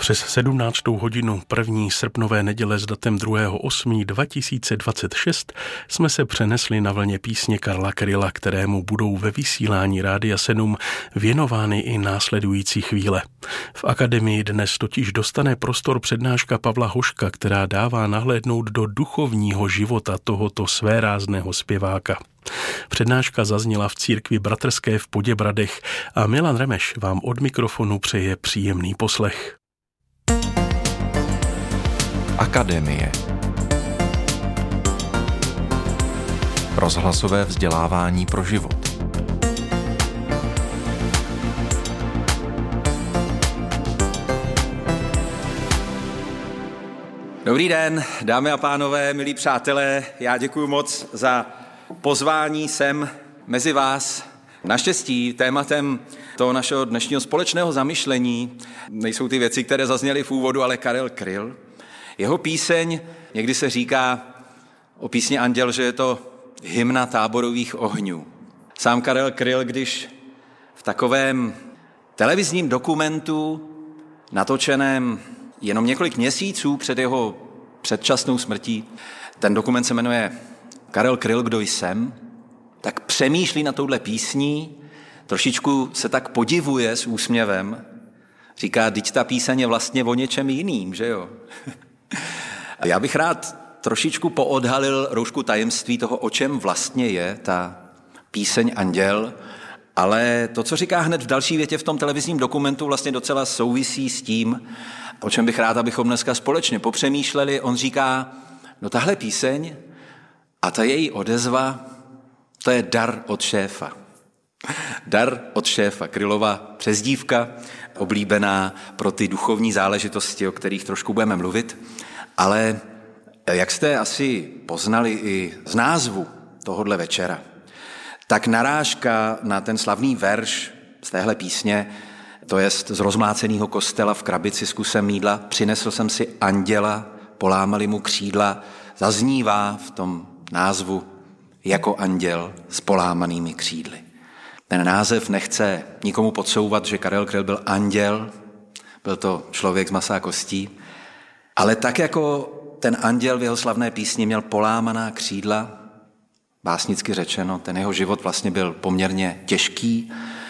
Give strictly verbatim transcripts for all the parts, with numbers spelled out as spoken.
Přes sedmnáctou hodinu první srpnové neděle s datem druhého osmého dva tisíce dvacet šest jsme se přenesli na vlně písně Karla Kryla, kterému budou ve vysílání Rádia sedm věnovány i následující chvíle. V akademii dnes totiž dostane prostor přednáška Pavla Hoška, která dává nahlédnout do duchovního života tohoto svérázného zpěváka. Přednáška zazněla v církvi bratrské v Poděbradech a Milan Remeš vám od mikrofonu přeje příjemný poslech. Akademie. Rozhlasové vzdělávání pro život. Dobrý den, dámy a pánové, milí přátelé, já děkuji moc za pozvání sem mezi vás. Naštěstí tématem toho našeho dnešního společného zamyšlení nejsou ty věci, které zazněly v úvodu, ale Karel Kryl. Jeho píseň, někdy se říká o písni Anděl, že je to hymna táborových ohňů. Sám Karel Kryl, když v takovém televizním dokumentu natočeném jenom několik měsíců před jeho předčasnou smrtí, ten dokument se jmenuje Karel Kryl, kdo jsem, tak přemýšlí na touhle písní, trošičku se tak podivuje s úsměvem, říká, vždyť ta píseň je vlastně o něčem jiným, že jo? Já bych rád trošičku poodhalil roušku tajemství toho, o čem vlastně je ta píseň Anděl, ale to, co říká hned v další větě v tom televizním dokumentu, vlastně docela souvisí s tím, o čem bych rád, abychom dneska společně popřemýšleli. On říká, no tahle píseň a ta její odezva, to je dar od šéfa. Dar od šéfa, Krylova přezdívka, oblíbená pro ty duchovní záležitosti, o kterých trošku budeme mluvit. Ale jak jste asi poznali i z názvu tohodle večera, tak narážka na ten slavný verš z téhle písně, to jest z rozmláceného kostela v krabici s kusem mýdla, přinesl jsem si anděla, polámali mu křídla, zaznívá v tom názvu jako anděl s polámanými křídly. Ten název nechce nikomu podsouvat, že Karel Kryl byl anděl, byl to člověk z masa a kostí, ale tak jako ten anděl v jeho slavné písni měl polámaná křídla, básnicky řečeno, ten jeho život vlastně byl poměrně těžký,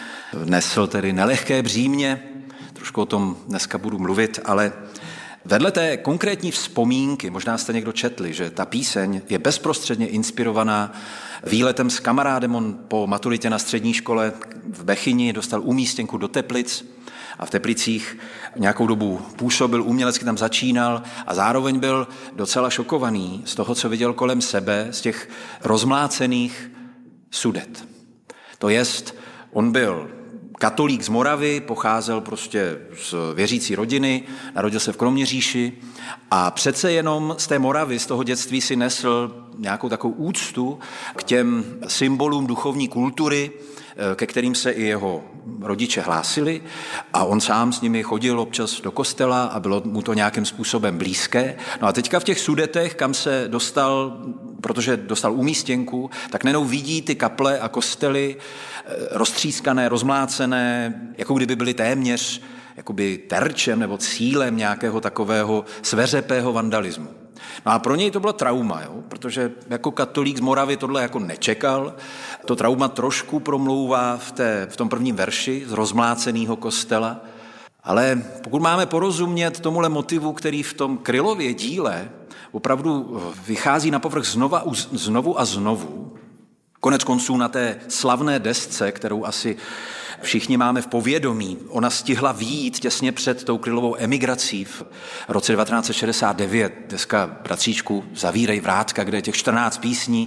nesl tedy nelehké břímě, trošku o tom dneska budu mluvit, ale vedle té konkrétní vzpomínky, možná jste někdo četli, že ta píseň je bezprostředně inspirovaná výletem s kamarádem. On po maturitě na střední škole v Bechyni dostal umístěnku do Teplic a v Teplicích nějakou dobu působil, umělecky tam začínal a zároveň byl docela šokovaný z toho, co viděl kolem sebe, z těch rozmlácených Sudet. To jest, on byl katolík z Moravy, pocházel prostě z věřící rodiny, narodil se v Kroměříži a přece jenom z té Moravy, z toho dětství si nesl nějakou takovou úctu k těm symbolům duchovní kultury, ke kterým se i jeho rodiče hlásili a on sám s nimi chodil občas do kostela a bylo mu to nějakým způsobem blízké. No a teďka v těch Sudetech, kam se dostal, protože dostal umístěnku, tak nenou vidí ty kaple a kostely roztřískané, rozmlácené, jako kdyby byly téměř jakoby terčem nebo cílem nějakého takového sveřepého vandalismu. No a pro něj to bylo trauma, jo? Protože jako katolík z Moravy tohle jako nečekal. To trauma trošku promlouvá v, té, v tom prvním verši z rozmláceného kostela. Ale pokud máme porozumět tomuhle motivu, který v tom Krylově díle opravdu vychází na povrch znova, znovu a znovu, konec konců na té slavné desce, kterou asi všichni máme v povědomí, ona stihla vyjít těsně před tou Krylovou emigrací v roce devatenáct set šedesát devět, deska Bratříčku Zavírej vrátka, kde je těch čtrnáct písní,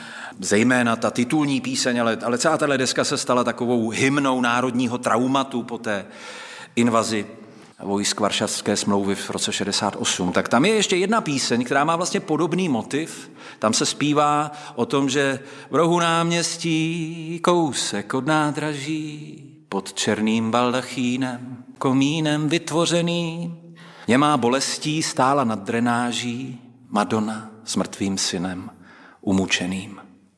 zejména ta titulní píseň, ale, ale celá tato deska se stala takovou hymnou národního traumatu po té invazi vojsk Varšavské smlouvy v roce šedesát osm. Tak tam je ještě jedna píseň, která má vlastně podobný motiv. Tam se zpívá o tom, že v rohu náměstí kousek od nádraží pod černým baldachínem, komínem vytvořený, němá bolestí stála nad drenáží Madonna s mrtvým synem umučeným.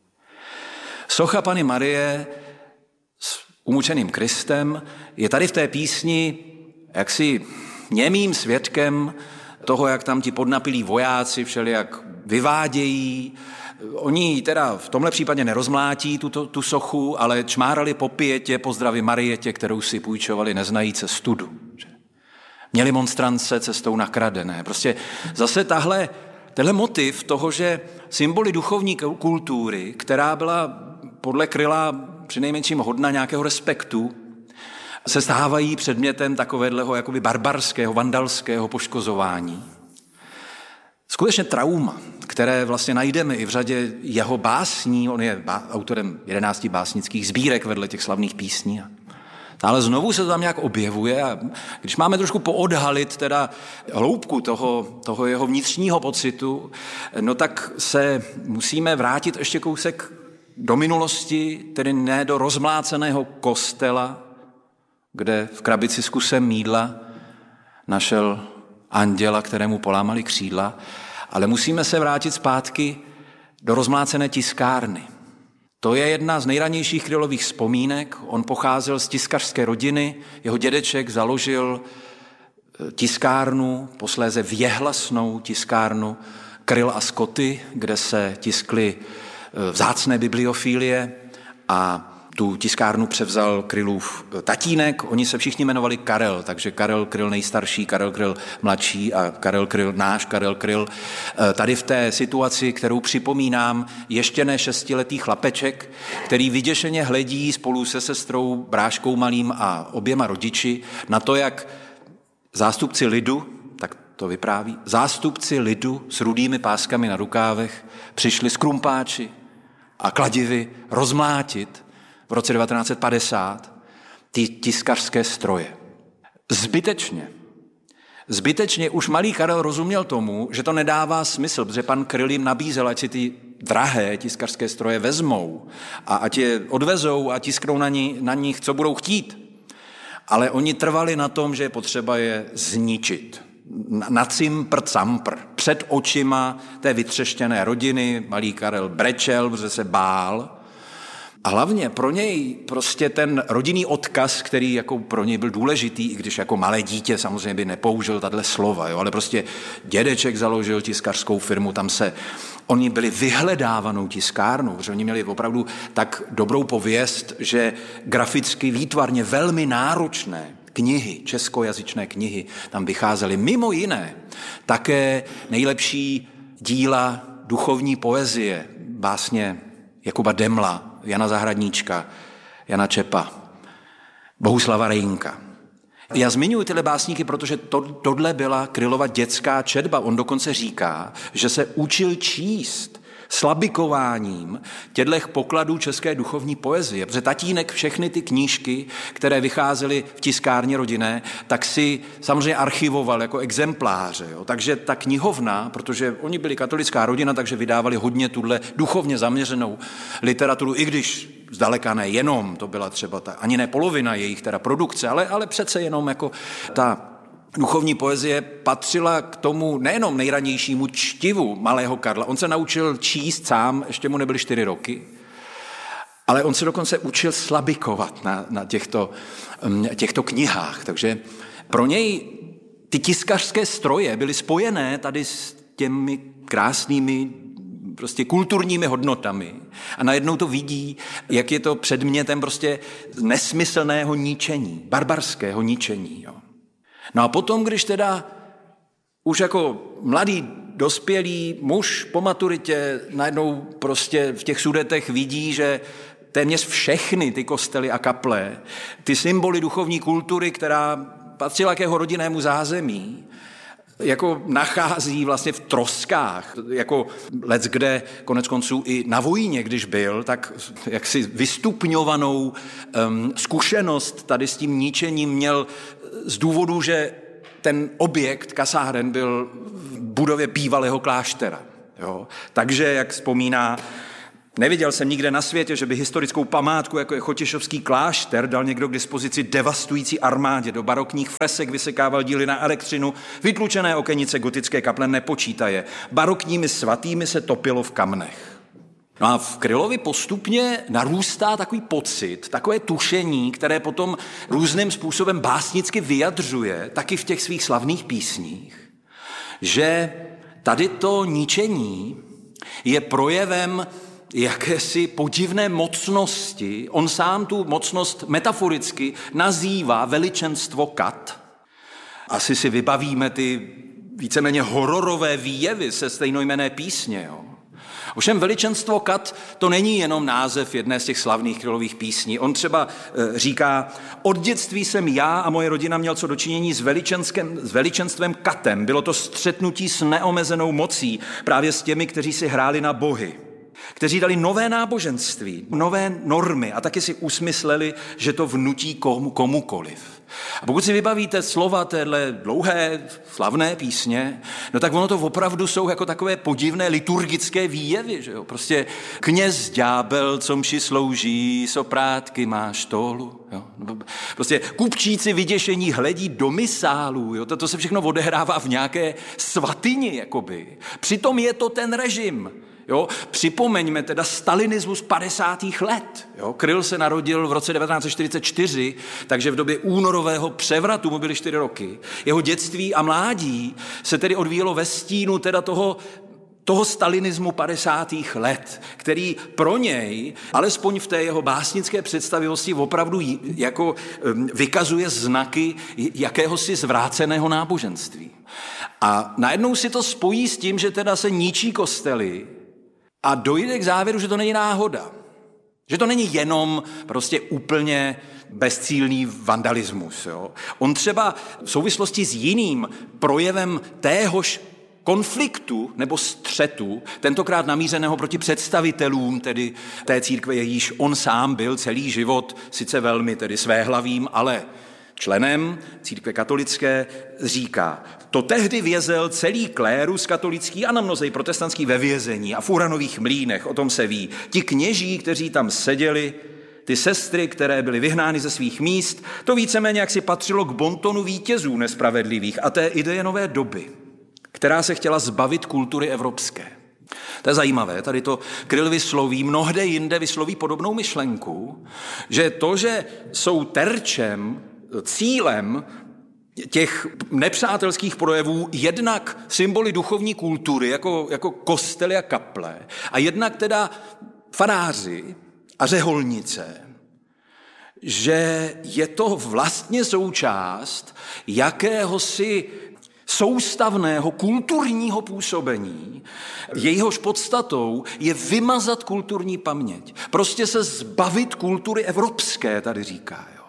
Socha Panny Marie s umučeným Kristem je tady v té písni jaksi němým svědkem toho, jak tam ti podnapilí vojáci všelijak vyvádějí. Oni teda v tomhle případě nerozmlátí tuto, tu sochu, ale čmárali po pietě, po zdraví Marietě, kterou si půjčovali neznajíce studu. Měli monstrance cestou nakradené. Prostě zase tahle, tenhle motiv toho, že symboly duchovní kultury, která byla podle Kryla přinejmenším hodna nějakého respektu, se stávají předmětem takového jakoby barbarského, vandalského poškozování. Skutečně trauma, které vlastně najdeme i v řadě jeho básní, on je autorem jedenácti básnických sbírek vedle těch slavných písní. Ale znovu se to tam nějak objevuje a když máme trošku poodhalit teda hloubku toho, toho jeho vnitřního pocitu, no tak se musíme vrátit ještě kousek do minulosti, tedy ne do rozmláceného kostela, kde v krabici s kusem mýdla našel anděla, kterému polámali křídla, ale musíme se vrátit zpátky do rozmlácené tiskárny. To je jedna z nejranějších Krylových vzpomínek. On pocházel z tiskařské rodiny, jeho dědeček založil tiskárnu, posléze věhlasnou tiskárnu Kryl a Scotty, kde se tiskly vzácné bibliofílie a tu tiskárnu převzal Krylův tatínek, oni se všichni jmenovali Karel, takže Karel Kryl nejstarší, Karel Kryl mladší a Karel Kryl náš, Karel Kryl. Tady v té situaci, kterou připomínám, ještě ne šestiletý chlapeček, který vyděšeně hledí spolu se sestrou, bráškou malým a oběma rodiči na to, jak zástupci lidu, tak to vypráví, zástupci lidu s rudými páskami na rukávech přišli s krumpáči a kladivy rozmlátit v roce devatenáct set padesát ty tiskařské stroje. Zbytečně. Zbytečně už malý Karel rozuměl tomu, že to nedává smysl, protože pan Kryl jim nabízel, ať si ty drahé tiskařské stroje vezmou a ať je odvezou a tisknou na, ní, na nich, co budou chtít. Ale oni trvali na tom, že je potřeba je zničit. Na cimpr campr. Před očima té vytřeštěné rodiny malý Karel brečel, protože se bál. A hlavně pro něj prostě ten rodinný odkaz, který jako pro něj byl důležitý, i když jako malé dítě samozřejmě by nepoužil tato slova, jo, ale prostě dědeček založil tiskařskou firmu, tam se, oni byli vyhledávanou tiskárnou, protože oni měli opravdu tak dobrou pověst, že graficky výtvarně velmi náročné knihy, českojazyčné knihy tam vycházely. Mimo jiné také nejlepší díla duchovní poezie, básně Jakuba Demla, Jana Zahradníčka, Jana Čepa, Bohuslava Rejnka. Já zmiňuji tyhle básníky, protože to, tohle byla Krylova dětská četba. On dokonce říká, že se učil číst slabikováním těchto pokladů české duchovní poezie. Protože tatínek všechny ty knížky, které vycházely v tiskárně rodinné, tak si samozřejmě archivoval jako exempláře. Jo. Takže ta knihovna, protože oni byli katolická rodina, takže vydávali hodně tuhle duchovně zaměřenou literaturu, i když zdaleka ne jenom, to byla třeba ta, ani ne polovina jejich teda produkce, ale, ale přece jenom jako ta duchovní poezie patřila k tomu nejenom nejranějšímu čtivu malého Karla. On se naučil číst sám, ještě mu nebyly čtyři roky, ale on se dokonce učil slabikovat na, na těchto, těchto knihách. Takže pro něj ty tiskařské stroje byly spojené tady s těmi krásnými prostě kulturními hodnotami. A najednou to vidí, jak je to předmětem prostě nesmyslného ničení, barbarského ničení. Jo. No a potom, když teda už jako mladý dospělý muž po maturitě najednou prostě v těch Sudetech vidí, že téměř všechny ty kostely a kaple, ty symboly duchovní kultury, která patřila k jeho rodinnému zázemí, jako nachází vlastně v troskách, jako leckde konec konců i na vojně, když byl, tak jaksi vystupňovanou um, zkušenost tady s tím ničením měl z důvodu, že ten objekt kasáren byl v budově bývalého kláštera. Jo? Takže, jak vzpomíná, neviděl jsem nikde na světě, že by historickou památku, jako je Chotěšovský klášter, dal někdo k dispozici devastující armádě. Do barokních fresek vysekával díly na elektřinu, vytlučené okenice gotické kaple nepočítaje. Barokními svatými se topilo v kamnech. No a v Krylovi postupně narůstá takový pocit, takové tušení, které potom různým způsobem básnicky vyjadřuje, taky v těch svých slavných písních, že tady to ničení je projevem jakési podivné mocnosti. On sám tu mocnost metaforicky nazývá veličenstvo kat. Asi si vybavíme ty víceméně hororové výjevy se stejnojmenné písně. Jo. Ovšem veličenstvo kat to není jenom název jedné z těch slavných Krylových písní. On třeba e, říká, od dětství jsem já a moje rodina měl co dočinění s, s veličenstvem katem. Bylo to střetnutí s neomezenou mocí, právě s těmi, kteří si hráli na bohy, kteří dali nové náboženství, nové normy a taky si usmysleli, že to vnutí komu, komukoliv. A pokud si vybavíte slova téhle dlouhé, slavné písně, no tak ono to opravdu jsou jako takové podivné liturgické výjevy, že jo? Prostě kněz ďábel, co mši slouží, soprátky má štolu. Jo? Prostě kupčíci vyděšení hledí do misálu, jo? To se všechno odehrává v nějaké svatyni, jakoby. Přitom je to ten režim. Jo? Připomeňme teda stalinismus padesátých let. Jo? Kryl se narodil v roce devatenáct set čtyřicet čtyři, takže v době únorového převratu mu byly čtyři roky. Jeho dětství a mládí se tedy odvíjelo ve stínu teda toho, toho stalinismu padesátých let, který pro něj, alespoň v té jeho básnické představivosti, opravdu jako vykazuje znaky jakéhosi zvráceného náboženství. A najednou si to spojí s tím, že teda se ničí kostely, a dojde k závěru, že to není náhoda. Že to není jenom prostě úplně bezcílný vandalismus. Jo? On třeba v souvislosti s jiným projevem téhož konfliktu nebo střetu, tentokrát namířeného proti představitelům, tedy té církve, jejíž on sám byl celý život, sice velmi tedy svéhlavým, ale členem církve katolické, říká, to tehdy vězel celý klérus katolický a na mnozej protestantský ve vězení a v uranových mlýnech, o tom se ví. Ti kněží, kteří tam seděli, ty sestry, které byly vyhnány ze svých míst, to víceméně jak si patřilo k bontonu vítězů nespravedlivých a té ideje nové doby, která se chtěla zbavit kultury evropské. To je zajímavé, tady to Kryl vysloví, mnohde jinde vysloví podobnou myšlenku, že to, že jsou terčem, cílem těch nepřátelských projevů jednak symboly duchovní kultury, jako, jako kostely a kaple, a jednak teda faráři a řeholnice, že je to vlastně součást jakéhosi soustavného kulturního působení, jejíhož podstatou je vymazat kulturní paměť. Prostě se zbavit kultury evropské, tady říká. Jo.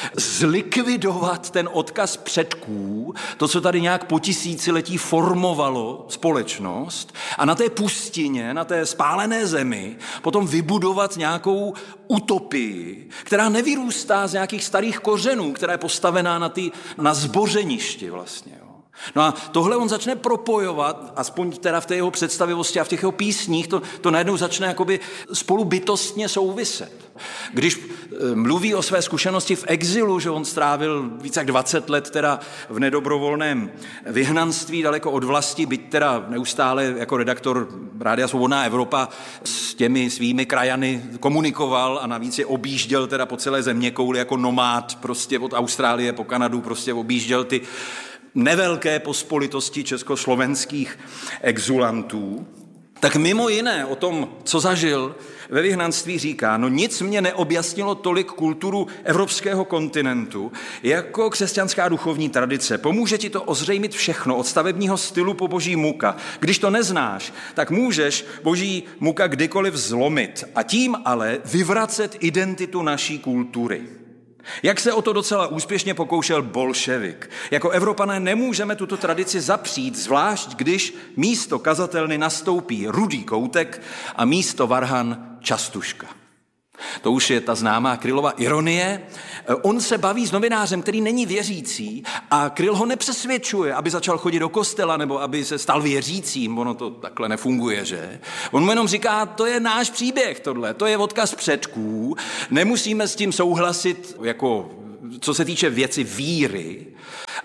Zlikvidovat ten odkaz předků, to, co tady nějak po tisíciletí formovalo společnost, a na té pustině, na té spálené zemi potom vybudovat nějakou utopii, která nevyrůstá z nějakých starých kořenů, která je postavená na, ty, na zbořeništi vlastně. Jo. No a tohle on začne propojovat, aspoň teda v té jeho představivosti a v těch jeho písních, to, to najednou začne jakoby spolu bytostně souviset. Když mluví o své zkušenosti v exilu, že on strávil více jak dvacet let teda v nedobrovolném vyhnanství daleko od vlasti, byť teda neustále jako redaktor Rádia Svobodná Evropa s těmi svými krajany komunikoval a navíc je objížděl teda po celé zeměkouli jako nomád, prostě od Austrálie po Kanadu, prostě objížděl ty nevelké pospolitosti československých exulantů, tak mimo jiné o tom, co zažil ve vyhnanství, říká, no nic mě neobjasnilo tolik kulturu evropského kontinentu, jako křesťanská duchovní tradice. Pomůže ti to ozřejmit všechno, od stavebního stylu po boží muka. Když to neznáš, tak můžeš boží muka kdykoliv zlomit a tím ale vyvracet identitu naší kultury. Jak se o to docela úspěšně pokoušel bolševik. Jako Evropané nemůžeme tuto tradici zapřít, zvlášť když místo kazatelny nastoupí Rudý Koutek a místo varhan Častuška. To už je ta známá Krylova ironie. On se baví s novinářem, který není věřící, a Kryl ho nepřesvědčuje, aby začal chodit do kostela nebo aby se stal věřícím. Ono to takhle nefunguje, že? On mu jenom říká, to je náš příběh tohle, to je odkaz předků, nemusíme s tím souhlasit, jako co se týče věci víry. A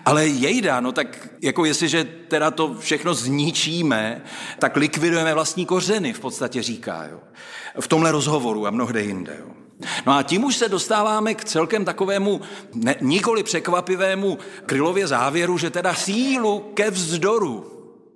Ale jejda, no tak jako jestliže teda to všechno zničíme, tak likvidujeme vlastní kořeny, v podstatě říká, jo. V tomhle rozhovoru a mnohde jinde, jo. No a tím už se dostáváme k celkem takovému ne, nikoli překvapivému Krylově závěru, že teda sílu ke vzdoru,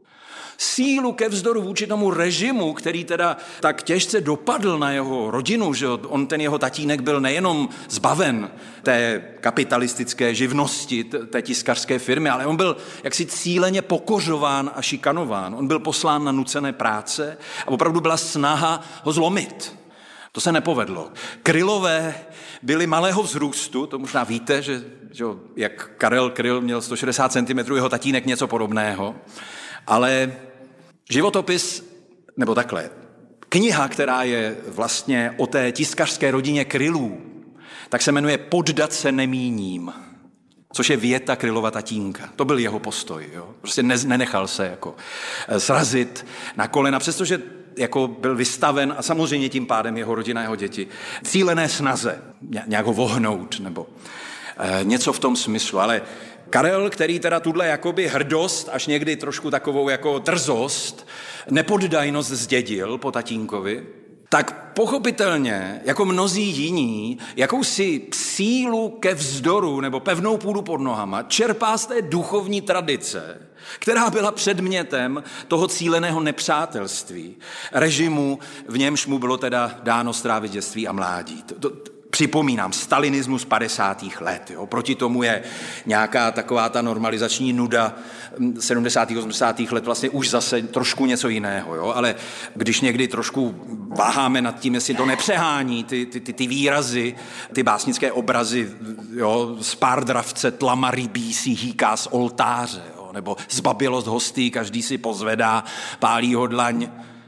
sílu ke vzdoru vůči tomu režimu, který teda tak těžce dopadl na jeho rodinu, že on, ten jeho tatínek byl nejenom zbaven té kapitalistické živnosti, té tiskařské firmy, ale on byl jaksi cíleně pokořován a šikanován. On byl poslán na nucené práce a opravdu byla snaha ho zlomit. To se nepovedlo. Krylové byli malého vzrůstu, to možná víte, že, že jak Karel Kryl měl sto šedesát centimetrů, jeho tatínek něco podobného, ale životopis, nebo takhle, kniha, která je vlastně o té tiskařské rodině Krylů, tak se jmenuje Poddat se nemíním, což je věta Krylova tatínka. To byl jeho postoj, jo? Prostě ne, nenechal se jako srazit na kolena, přestože jako byl vystaven a samozřejmě tím pádem jeho rodina, jeho děti, cílené snaze nějak ho vohnout nebo e, něco v tom smyslu, ale Karel, který teda tuhle jakoby hrdost, až někdy trošku takovou jako drzost, nepoddajnost zdědil po tatínkovi, tak pochopitelně, jako mnozí jiní, jakousi sílu ke vzdoru nebo pevnou půdu pod nohama čerpá z té duchovní tradice, která byla předmětem toho cíleného nepřátelství, režimu, v němž mu bylo teda dáno strávit dětství a mládí. To, to, Připomínám, stalinismus padesátých let. Jo. Proti tomu je nějaká taková ta normalizační nuda sedmdesátých osmdesátých let, vlastně už zase trošku něco jiného. Jo. Ale když někdy trošku váháme nad tím, jestli to nepřehání, ty, ty, ty, ty výrazy, ty básnické obrazy, jo, spár dravce, tlama rybí si hýká z oltáře, jo, nebo zbabilost hostí, každý si pozvedá, pálí ho dlaň,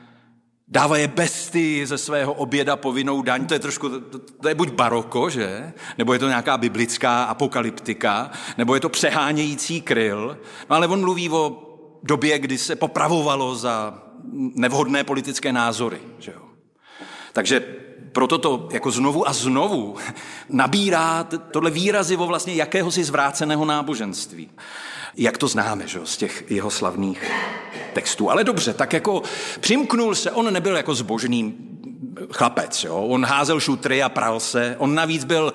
dává je bestii ze svého oběda povinnou daň, to je trošku, to, to je buď baroko, že? Nebo je to nějaká biblická apokalyptika, nebo je to přehánějící Kryl, no ale on mluví o době, kdy se popravovalo za nevhodné politické názory, že jo? Takže proto to jako znovu a znovu nabírá tohle výrazivo vlastně jakéhosi zvráceného náboženství. Jak to známe, že, z těch jeho slavných textů. Ale dobře, tak jako přimknul se, on nebyl jako zbožný chlapec, jo? On házel šutry a pral se, on navíc byl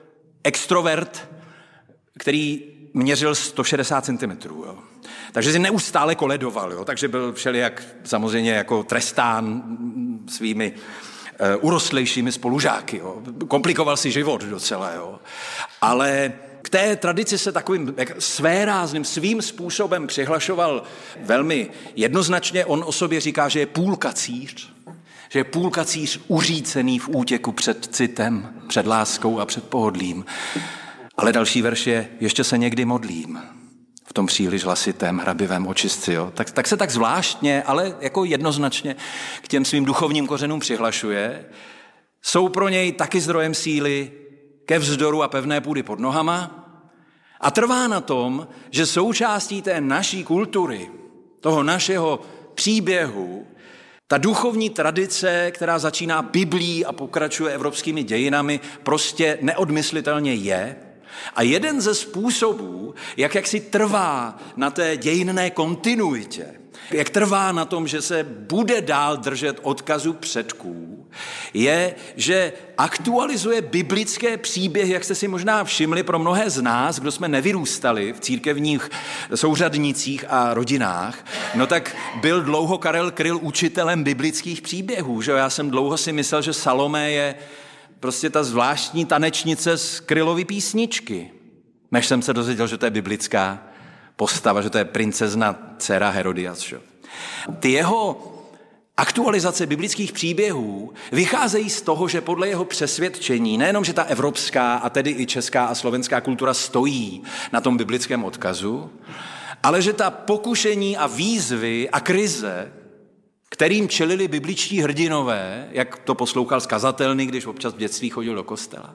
extrovert, který měřil sto šedesát centimetrů, jo? Takže si neustále koledoval, jo? Takže byl všelijak samozřejmě jako trestán svými uh, urostlejšími spolužáky, jo? Komplikoval si život docela, jo? Ale k té tradici se takovým svérázným svým způsobem přihlašoval velmi jednoznačně. On o sobě říká, že je půlkacíř, že je půlkacíř uřícený v útěku před citem, před láskou a před pohodlím. Ale další verš je, ještě se někdy modlím v tom příliš hlasitém, hrabivém očistci. Jo? Tak, tak se tak zvláštně, ale jako jednoznačně k těm svým duchovním kořenům přihlašuje. Jsou pro něj taky zdrojem síly ke vzdoru a pevné půdy pod nohama a trvá na tom, že součástí té naší kultury, toho našeho příběhu, ta duchovní tradice, která začíná Biblií a pokračuje evropskými dějinami, prostě neodmyslitelně je. A jeden ze způsobů, jak, jak si trvá na té dějinné kontinuitě, jak trvá na tom, že se bude dál držet odkazu předků, je, že aktualizuje biblické příběhy, jak jste si možná všimli, pro mnohé z nás, kdo jsme nevyrůstali v církevních souřadnicích a rodinách, no tak byl dlouho Karel Kryl učitelem biblických příběhů. Že? Já jsem dlouho si myslel, že Salomé je prostě ta zvláštní tanečnice z Krylovy písničky, než jsem se dozvěděl, že to je biblická postava, že to je princezna dcera Herodias. Že? Ty jeho aktualizace biblických příběhů vycházejí z toho, že podle jeho přesvědčení, nejenom, že ta evropská a tedy i česká a slovenská kultura stojí na tom biblickém odkazu, ale že ta pokušení a výzvy a krize, kterým čelili bibličtí hrdinové, jak to poslouchal z kazatelny, když občas v dětství chodil do kostela,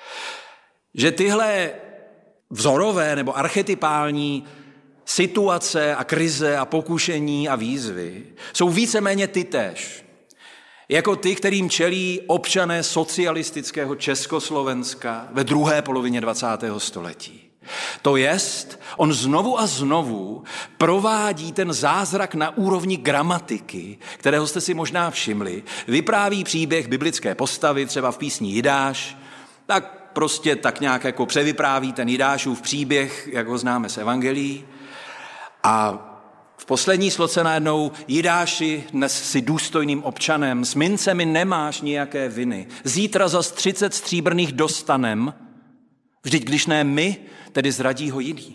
že tyhle vzorové nebo archetypální situace a krize a pokušení a výzvy jsou víceméně tytéž, jako ty, kterým čelí občané socialistického Československa ve druhé polovině dvacátého století. To jest, on znovu a znovu provádí ten zázrak na úrovni gramatiky, kterého jste si možná všimli. Vypráví příběh biblické postavy, třeba v písni Jidáš, tak prostě tak nějak jako převypráví ten Jidášův příběh, jak ho známe z evangelií. A v poslední sloce najednou: Jidáši, dnes si důstojným občanem, s mincemi nemáš nijaké viny. Zítra zas třicet stříbrných dostanem, vždyť když ne my, tedy zradí ho jiný.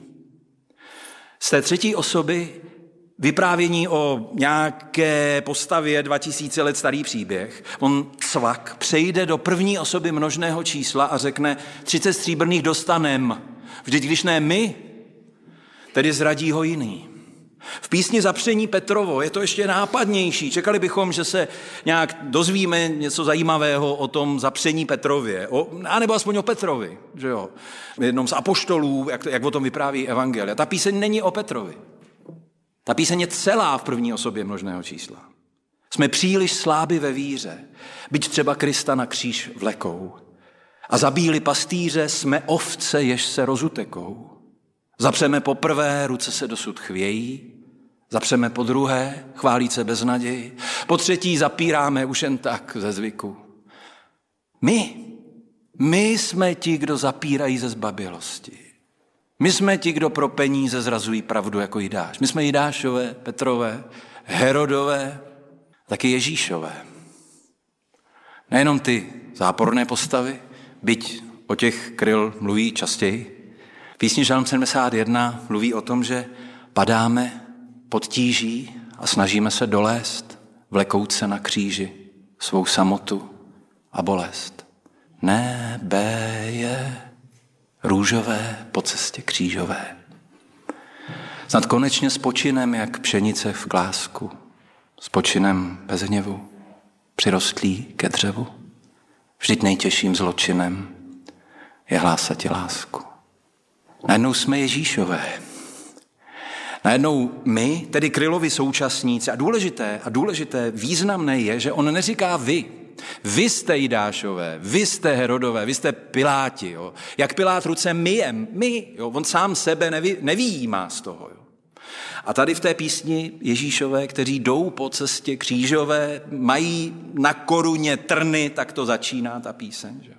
Z té třetí osoby vyprávění o nějaké postavě dva tisíce let starý příběh, on cvak přejde do první osoby množného čísla a řekne: třicet stříbrných dostanem, vždyť když ne my, tedy zradí ho jiný. V písni Zapření Petrovo je to ještě nápadnější. Čekali bychom, že se nějak dozvíme něco zajímavého o tom zapření Petrově, o, anebo aspoň o Petrovi, že jo? Jednom z apoštolů, jak, to, jak o tom vypráví evangelia. Ta píseň není o Petrovi. Ta píseň je celá v první osobě množného čísla. Jsme příliš sláby ve víře, byť třeba Krista na kříž vlekou. A zabíli pastýře, jsme ovce, jež se rozutekou. Zapřeme poprvé, ruce se dosud chvějí, zapřeme po druhé, chválí se bez naději, po třetí zapíráme už jen tak ze zvyku. My, my jsme ti, kdo zapírají ze zbabělosti. My jsme ti, kdo pro peníze zrazují pravdu jako Jidáš. My jsme Jidášové, Petrové, Herodové, taky Ježíšové. Nejenom ty záporné postavy, byť o těch Kryl mluví častěji. Písni Žalm sedmdesát jedna mluví o tom, že padáme pod tíží a snažíme se dolézt, vlekout se na kříži svou samotu a bolest. Nebe je růžové po cestě křížové. Snad konečně spočinem, jak pšenice v klásku, spočinem bez hněvu, přirostlý ke dřevu. Vždyť nejtěžším zločinem je hlásati lásku. Najednou jsme Ježíšové. Najednou my, tedy Krylovi současníci, a důležité, a důležité, významné je, že on neříká vy. Vy jste Jidášové, vy jste Herodové, vy jste Piláti. Jo. Jak Pilát ruce myjem, my. Jo. On sám sebe nevy, nevyjímá z toho. Jo. A tady v té písni Ježíšové, kteří jdou po cestě křížové, mají na koruně trny, tak to začíná ta píseň. Že?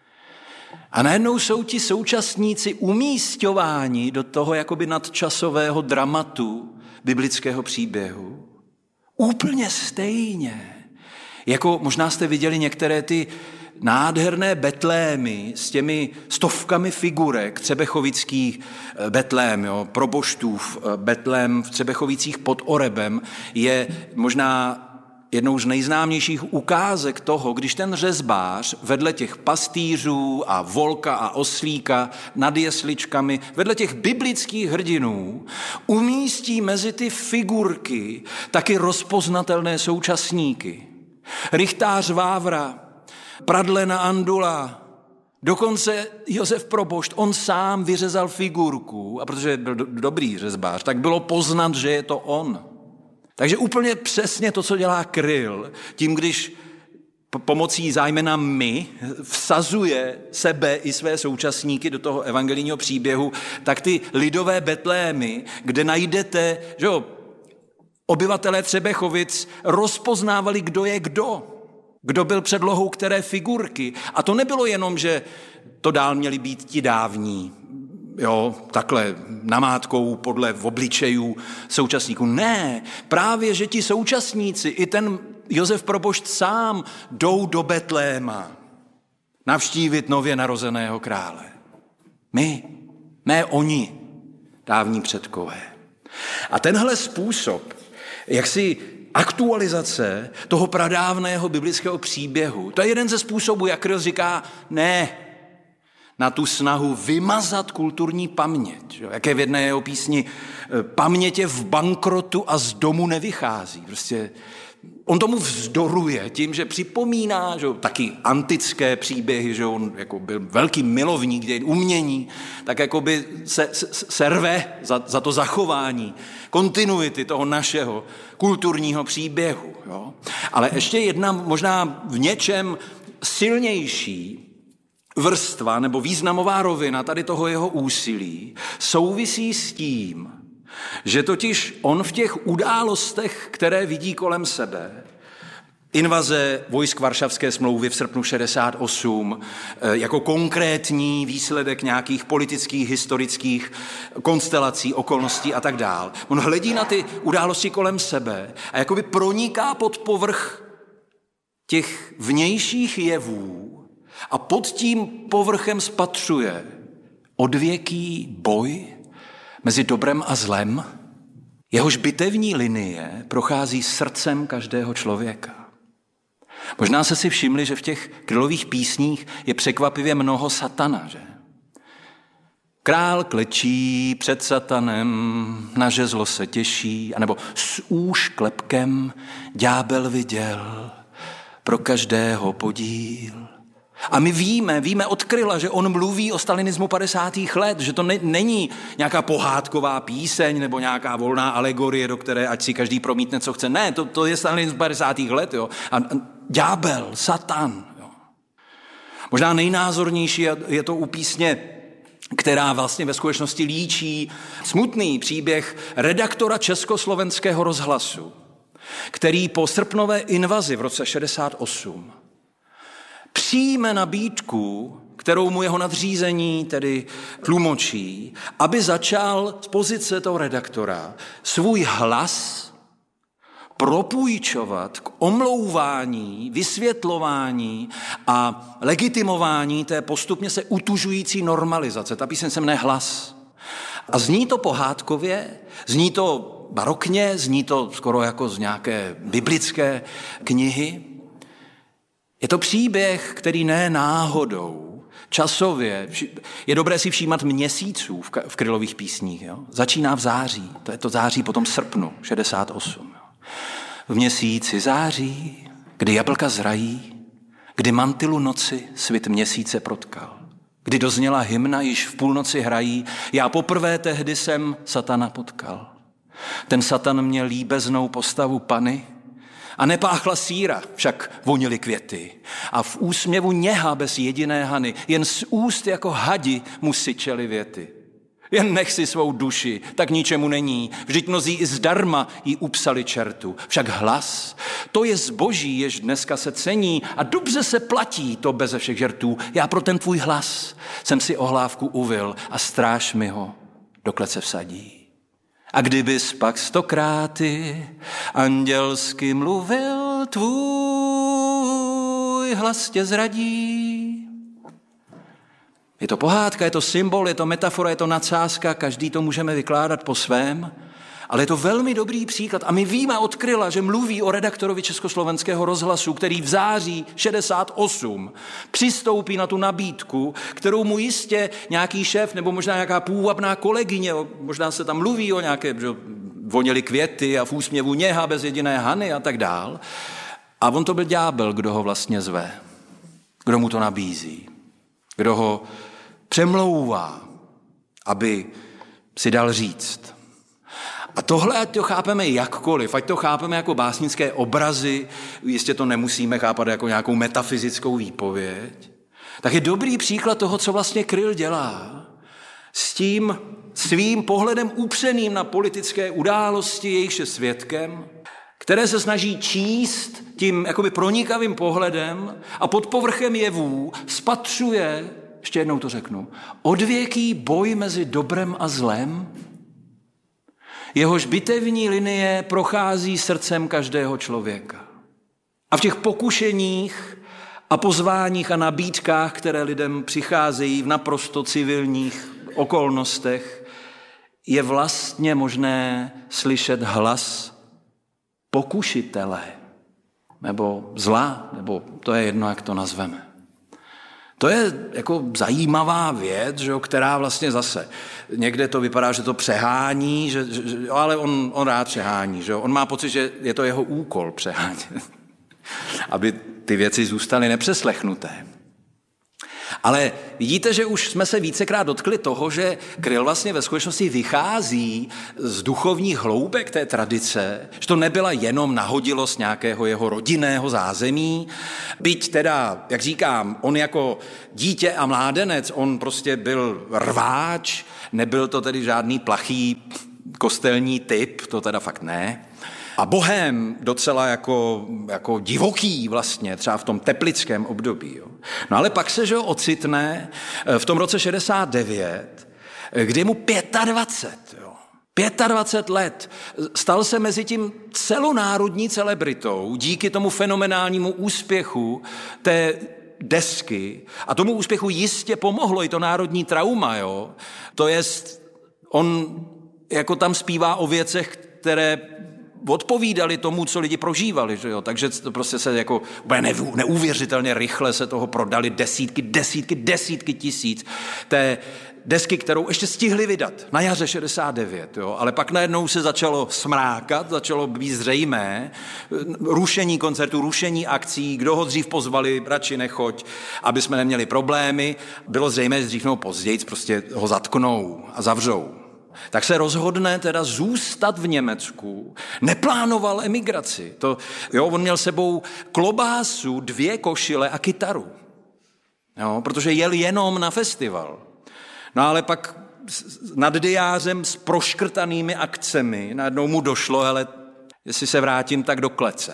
A najednou jsou ti současníci umísťováni do toho jakoby nadčasového dramatu biblického příběhu. Úplně stejně. Jako možná jste viděli některé ty nádherné betlémy s těmi stovkami figurek, třebechovických betlém, jo, proboštův betlém v Třebechovicích pod Orebem je možná jednou z nejznámějších ukázek toho, když ten řezbář vedle těch pastýřů a volka a oslíka nad jesličkami, vedle těch biblických hrdinů, umístí mezi ty figurky taky rozpoznatelné současníky. Rychtář Vávra, Pradlena Andula, dokonce Josef Probošt, on sám vyřezal figurku, a protože byl do, dobrý řezbář, tak bylo poznat, že je to on. Takže úplně přesně to, co dělá Kryl, tím, když pomocí zájmena my vsazuje sebe i své současníky do toho evangelijního příběhu, tak ty lidové betlémy, kde najdete, že jo, obyvatelé Třebechovic rozpoznávali, kdo je kdo. Kdo byl předlohou které figurky. A to nebylo jenom, že to dál měli být ti dávní, jo, takhle namátkou podle obličejů současníků. Ne, právě, že ti současníci, i ten Josef Probošt sám jdou do Betléma navštívit nově narozeného krále. My, ne oni, dávní předkové. A tenhle způsob, jak si aktualizace toho pradávného biblického příběhu, to je jeden ze způsobů, jak Kryl říká, ne, na tu snahu vymazat kulturní paměť. Jak je v jedné jeho písni, paměť je v bankrotu a z domu nevychází. Prostě on tomu vzdoruje tím, že připomíná, že taky antické příběhy, že on jako byl velký milovník dějin umění, tak jako by se, se, se rve za, za to zachování kontinuity toho našeho kulturního příběhu. Jo? Ale ještě jedna možná v něčem silnější vrstva nebo významová rovina tady toho jeho úsilí souvisí s tím, že totiž on v těch událostech, které vidí kolem sebe, invaze vojsk Varšavské smlouvy v srpnu šedesát osm, jako konkrétní výsledek nějakých politických, historických konstelací, okolností a tak dál. On hledí na ty události kolem sebe a jakoby proniká pod povrch těch vnějších jevů a pod tím povrchem spatřuje odvěký boj mezi dobrem a zlem, jehož bitevní linie prochází srdcem každého člověka. Možná se si všimli, že v těch Krylových písních je překvapivě mnoho satana, že? Král klečí před satanem, na žezlo se těší, anebo s úšklepkem ďábel viděl pro každého podíl. A my víme, víme od Kryla, že on mluví o stalinismu padesátých let, že to ne, není nějaká pohádková píseň nebo nějaká volná alegorie, do které ať si každý promítne, co chce. Ne, to, to je stalinismus padesátých let. Jo. A, a ďábel, satan. Jo. Možná nejnázornější je to u písně, která vlastně ve skutečnosti líčí smutný příběh redaktora Československého rozhlasu, který po srpnové invazi v roce šedesát osm přijme nabídku, kterou mu jeho nadřízení tedy tlumočí, aby začal z pozice toho redaktora svůj hlas propůjčovat k omlouvání, vysvětlování a legitimování té postupně se utužující normalizace. Ta píseň se jmenuje Hlas. A zní to pohádkově, zní to barokně, zní to skoro jako z nějaké biblické knihy. Je to příběh, který ne náhodou, časově, je dobré si všímat měsíců v Krylových písních. Jo? Začíná v září, to je to září potom srpnu šedesát osm. Jo? V měsíci září, kdy jablka zrají, kdy mantilu noci svit měsíce protkal, kdy dozněla hymna, již v půlnoci hrají, já poprvé tehdy jsem satana potkal. Ten satan měl líbeznou postavu pany, a nepáchla síra, však vonily květy. A v úsměvu něha bez jediné hany, jen z úst jako hadi mu syčely věty. Jen nech si svou duši, tak ničemu není. Vždyť mnozí i zdarma jí upsali čertu. Však hlas, to je zboží, jež dneska se cení a dobře se platí to beze všech žertů. Já pro ten tvůj hlas jsem si ohlávku uvil a stráž mi ho, dokud se vsadí. A kdybys pak stokráty andělsky mluvil, tvůj hlas tě zradí. Je to pohádka, je to symbol, je to metafora, je to nadsázka, každý to můžeme vykládat po svém, ale je to velmi dobrý příklad. A my víme od Kryla, že mluví o redaktorovi Československého rozhlasu, který v září šedesát osm přistoupí na tu nabídku, kterou mu jistě nějaký šéf nebo možná nějaká půvabná kolegyně, možná se tam mluví o nějaké, že voněly květy a v úsměvu něha bez jediné hany a tak dál. A on to byl ďábel, kdo ho vlastně zve, kdo mu to nabízí, kdo ho přemlouvá, aby si dal říct. A tohle, ať to chápeme jakkoliv, ať to chápeme jako básnické obrazy, jistě to nemusíme chápat jako nějakou metafyzickou výpověď, tak je dobrý příklad toho, co vlastně Kryl dělá s tím svým pohledem upřeným na politické události, jejichž je svědkem, které se snaží číst tím jakoby pronikavým pohledem a pod povrchem jevů spatřuje, ještě jednou to řeknu, odvěký boj mezi dobrem a zlem, jehož bitevní linie prochází srdcem každého člověka. A v těch pokušeních a pozváních a nabídkách, které lidem přicházejí v naprosto civilních okolnostech, je vlastně možné slyšet hlas pokušitele, nebo zla, nebo to je jedno, jak to nazveme. To je jako zajímavá věc, že, která vlastně zase, někde to vypadá, že to přehání, že, že, ale on, on rád přehání. Že? On má pocit, že je to jeho úkol přehánět, aby ty věci zůstaly nepřeslechnuté. Ale vidíte, že už jsme se vícekrát dotkli toho, že Kryl vlastně ve skutečnosti vychází z duchovních hloubek té tradice, že to nebyla jenom nahodilost nějakého jeho rodinného zázemí, byť teda, jak říkám, on jako dítě a mládenec, on prostě byl rváč, nebyl to tedy žádný plachý kostelní typ, to teda fakt ne. A bohem docela jako, jako divoký vlastně, třeba v tom teplickém období. Jo. No ale pak se, že ho ocitne v tom roce šedesát devět, kdy je mu dvacet pět. Jo. dvacet let. Stal se mezi tím celonárodní celebritou díky tomu fenomenálnímu úspěchu té desky. A tomu úspěchu jistě pomohlo i to národní trauma. Jo. To jest, on jako tam zpívá o věcech, které odpovídali tomu, co lidi prožívali, že jo? Takže to prostě se jako neuvěřitelně rychle se toho prodali desítky, desítky, desítky tisíc té desky, kterou ještě stihli vydat na jaře šedesát devět, jo? Ale pak najednou se začalo smrákat, začalo být zřejmé, rušení koncertů, rušení akcí, kdo ho dřív pozvali, radši nechoď, aby jsme neměli problémy, bylo zřejmé, že dřív nebo později prostě ho zatknou a zavřou. Tak se rozhodne teda zůstat v Německu. Neplánoval emigraci. To, jo, on měl sebou klobásu, dvě košile a kytaru. Jo, protože jel jenom na festival. No ale pak nad diářem s proškrtanými akcemi najednou mu došlo, ale jestli se vrátím, tak do klece.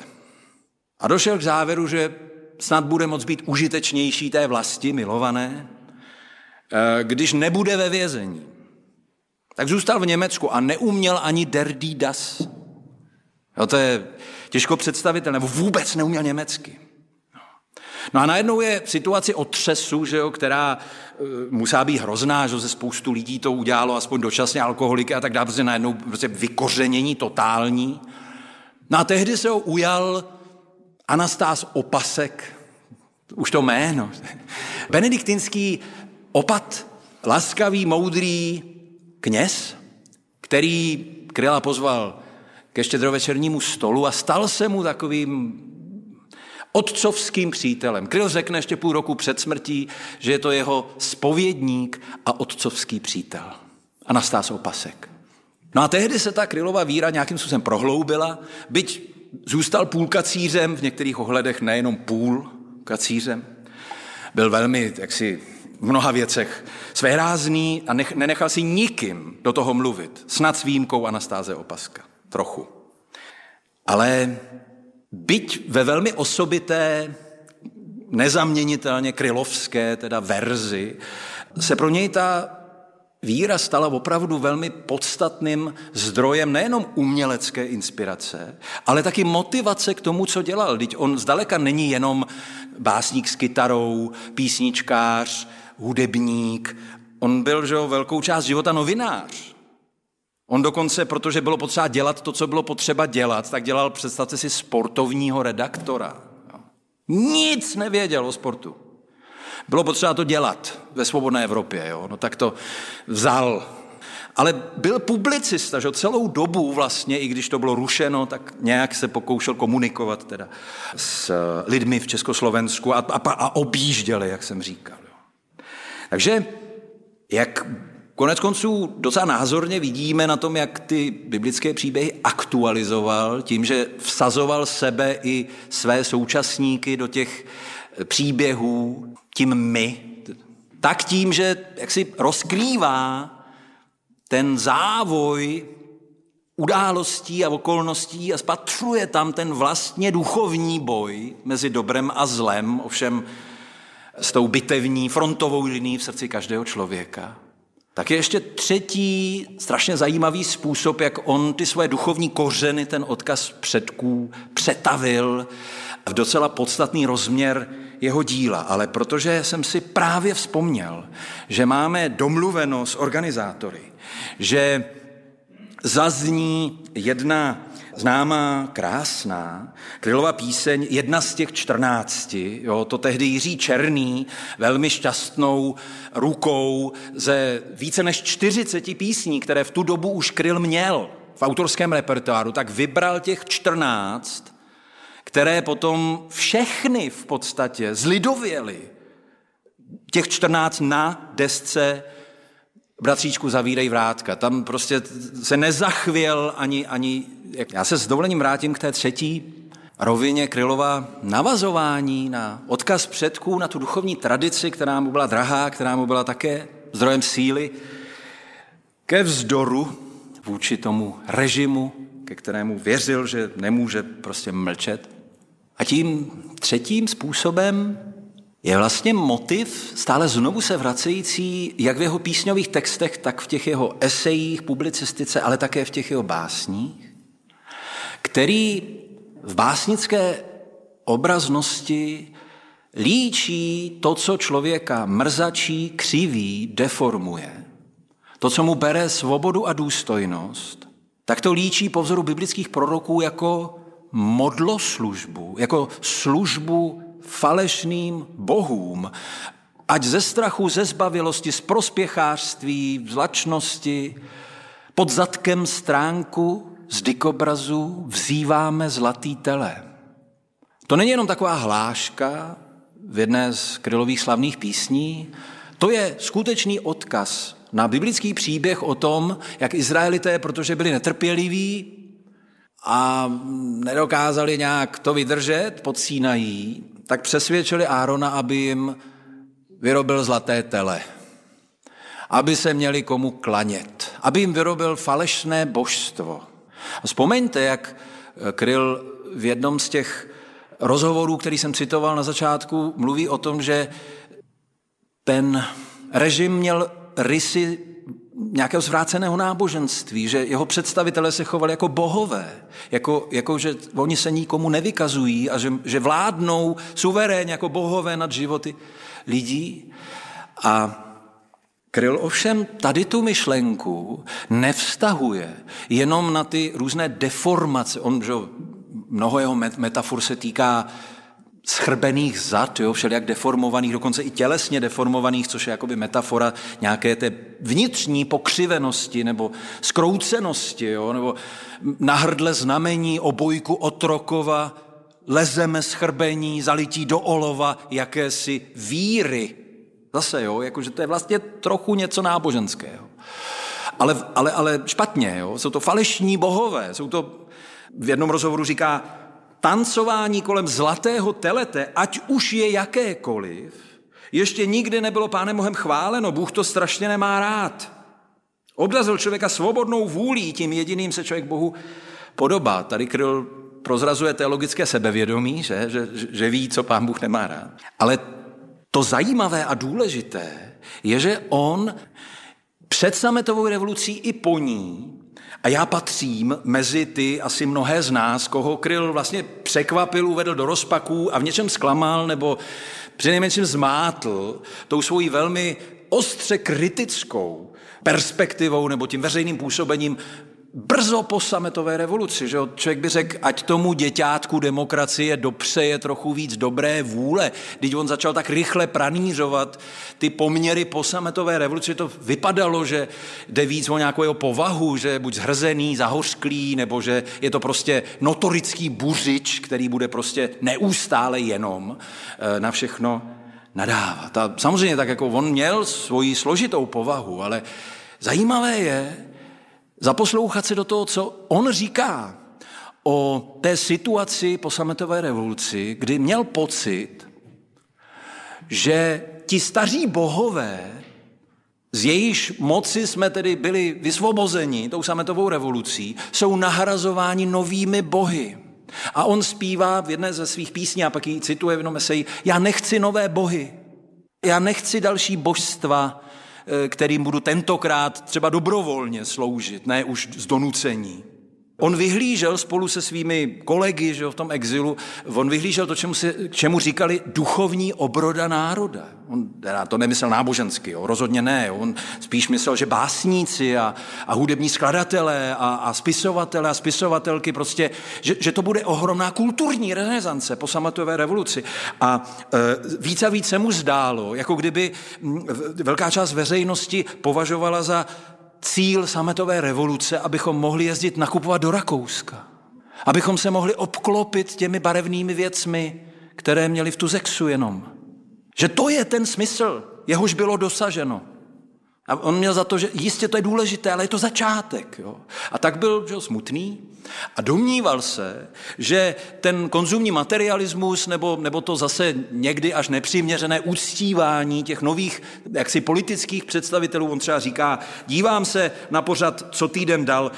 A došel k závěru, že snad bude moct být užitečnější té vlasti milované, když nebude ve vězení. Tak zůstal v Německu a neuměl ani Der die das. Jo, to je těžko představitelné, nebo vůbec neuměl německy. No a najednou je situace otřesu, že jo, která uh, musela být hrozná, že ze spoustu lidí to udělalo, aspoň dočasně alkoholiky a tak dále, protože najednou prostě vykořenění totální. No a tehdy se ho ujal Anastás Opasek, už to jméno, benediktinský opat, laskavý, moudrý kněz, který Kryla pozval ke štědrovečernímu stolu a stal se mu takovým otcovským přítelem. Kryl řekne ještě půl roku před smrtí, že je to jeho zpovědník a otcovský přítel. Anastás Opasek. No a tehdy se ta Krylova víra nějakým způsobem prohloubila, byť zůstal půl kacířem, v některých ohledech nejenom půl kacířem. Byl velmi, jaksi, v mnoha věcech svérázný a nech, nenechal si nikým do toho mluvit. Snad s výjimkou Anastáze Opaska. Trochu. Ale byť ve velmi osobité, nezaměnitelně krylovské teda verzi, se pro něj ta víra stala opravdu velmi podstatným zdrojem nejenom umělecké inspirace, ale taky motivace k tomu, co dělal. Vždyť on zdaleka není jenom básník s kytarou, písničkář, hudebník. On byl, že jo, velkou část života novinář. On dokonce, protože bylo potřeba dělat to, co bylo potřeba dělat, tak dělal, představte si, sportovního redaktora. Nic nevěděl o sportu. Bylo potřeba to dělat ve svobodné Evropě, jo? No tak to vzal. Ale byl publicista, že celou dobu vlastně, i když to bylo rušeno, tak nějak se pokoušel komunikovat teda s lidmi v Československu a, a, a objížděli, jak jsem říkal. Jo? Takže jak konec konců docela názorně vidíme na tom, jak ty biblické příběhy aktualizoval tím, že vsazoval sebe i své současníky do těch příběhů, tím my, tak tím, že jaksi rozkrývá ten závoj událostí a okolností a spatřuje tam ten vlastně duchovní boj mezi dobrem a zlem, ovšem s tou bitevní frontovou linií v srdci každého člověka. Tak je ještě třetí strašně zajímavý způsob, jak on ty svoje duchovní kořeny, ten odkaz předků přetavil v docela podstatný rozměr jeho díla. Ale protože jsem si právě vzpomněl, že máme domluveno s organizátory, že zazní jedna známá, krásná Krylova píseň, jedna z těch čtrnácti, jo, to tehdy Jiří Černý velmi šťastnou rukou ze více než čtyřiceti písní, které v tu dobu už Kryl měl v autorském repertoáru, tak vybral těch čtrnáct, které potom všechny v podstatě zlidověly těch čtrnáct na desce Bratříčku zavírej vrátka. Tam prostě se nezachvěl ani, ani... Já se s dovolením vrátím k té třetí rovině Krylova navazování na odkaz předků, na tu duchovní tradici, která mu byla drahá, která mu byla také zdrojem síly, ke vzdoru vůči tomu režimu, ke kterému věřil, že nemůže prostě mlčet. A tím třetím způsobem je vlastně motiv stále znovu se vracející jak v jeho písňových textech, tak v těch jeho esejích, publicistice, ale také v těch jeho básních, který v básnické obraznosti líčí to, co člověka mrzačí, křiví, deformuje. To, co mu bere svobodu a důstojnost, tak to líčí po vzoru biblických proroků jako modloslužbu, jako službu falešným bohům, ať ze strachu, ze zbavilosti, z prospěchářství, zlačnosti, pod zadkem stránku z dikobrazu vzýváme zlatý tele. To není jenom taková hláška v jedné z Krylových slavných písní, to je skutečný odkaz na biblický příběh o tom, jak Izraelité, protože byli netrpěliví a nedokázali nějak to vydržet pod Sinají, tak přesvědčili Árona, aby jim vyrobil zlaté tele, aby se měli komu klanět, aby jim vyrobil falešné božstvo. A vzpomeňte, jak Kryl v jednom z těch rozhovorů, který jsem citoval na začátku, mluví o tom, že ten režim měl rysy nějakého zvráceného náboženství, že jeho představitelé se chovali jako bohové, jako, jako že oni se nikomu nevykazují a že, že vládnou suverénně jako bohové nad životy lidí. A Kryl ovšem tady tu myšlenku nevztahuje jenom na ty různé deformace. On, že mnoho jeho metafor se týká schrbených zad, jo, všelijak deformovaných, dokonce i tělesně deformovaných, což je jakoby metafora nějaké té vnitřní pokřivenosti nebo zkroucenosti, jo, nebo na hrdle znamení obojku otrokova lezeme schrbení, zalití do olova jakési víry. Zase, jo, jakože to je vlastně trochu něco náboženského. Ale, ale, ale špatně, jo, jsou to falešní bohové, jsou to, v jednom rozhovoru říká, tancování kolem zlatého telete, ať už je jakékoliv, ještě nikdy nebylo Pánem Bohem chváleno, Bůh to strašně nemá rád. Obdařil člověka svobodnou vůlí, tím jediným se člověk Bohu podobá. Tady Kryl prozrazuje teologické sebevědomí, že, že, že ví, co Pán Bůh nemá rád. Ale to zajímavé a důležité je, že on před sametovou revolucí i po ní, a já patřím mezi ty asi mnohé z nás, koho Kryl vlastně překvapil, uvedl do rozpaků a v něčem zklamal nebo přinejmenším zmátl tou svojí velmi ostře kritickou perspektivou nebo tím veřejným působením brzo po sametové revoluci. Že člověk by řekl, ať tomu děťátku demokracie dopřeje trochu víc dobré vůle. Když on začal tak rychle pranířovat ty poměry po sametové revoluci, to vypadalo, že jde víc o nějakou jeho povahu, že je buď zhrzený, zahořklý, nebo že je to prostě notorický buřič, který bude prostě neustále jenom na všechno nadávat. A samozřejmě tak, jako on měl svoji složitou povahu, ale zajímavé je zaposlouchat se do toho, co on říká o té situaci po sametové revoluci, kdy měl pocit, že ti staří bohové, z jejíž moci jsme tedy byli vysvobozeni tou sametovou revolucí, jsou nahrazováni novými bohy. A on zpívá v jedné ze svých písní, a pak ji cituje v jednom eseji, já nechci nové bohy, já nechci další božstva, kterým budu tentokrát třeba dobrovolně sloužit, ne už z donucení. On vyhlížel spolu se svými kolegy, že v tom exilu, on vyhlížel to, čemu, se, čemu říkali duchovní obroda národa. On to nemyslel nábožensky, jo, rozhodně ne. Jo. On spíš myslel, že básníci a, a hudební skladatelé a, a spisovatelé a spisovatelky prostě, že, že to bude ohromná kulturní renesance po sametové revoluci. A e, víc a víc se mu zdálo, jako kdyby m, velká část veřejnosti považovala za cíl sametové revoluce, abychom mohli jezdit nakupovat do Rakouska. Abychom se mohli obklopit těmi barevnými věcmi, které měli v Tuzexu jenom. Že to je ten smysl jehož bylo dosaženo. A on měl za to, že jistě to je důležité, ale je to začátek. Jo? A tak byl že, smutný a domníval se, že ten konzumní materialismus nebo, nebo to zase někdy až nepřiměřené uctívání těch nových jaksi politických představitelů, on třeba říká, dívám se na pořad, co týden dal,